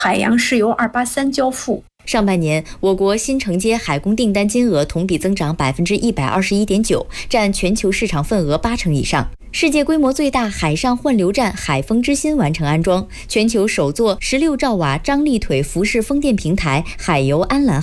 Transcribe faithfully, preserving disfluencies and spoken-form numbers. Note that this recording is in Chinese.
海洋石油二八三交付。 上半年，我国新承接海工订单金额同比增长百分之一百二十一点九，占全球市场份额八成以上。世界规模最大海上换流站海风之心完成安装，全球首座十六兆瓦张力腿浮式风电平台海油安澜